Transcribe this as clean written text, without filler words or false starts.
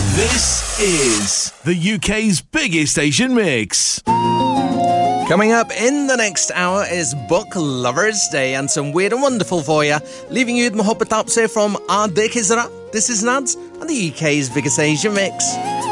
This is the UK's biggest Asian mix. Coming up in the next hour is Book Lovers Day and some weird and wonderful for you. Leaving you with Mohabbat Aap se from Aadh Dekhe Zara. This is Nads and the UK's biggest Asian mix.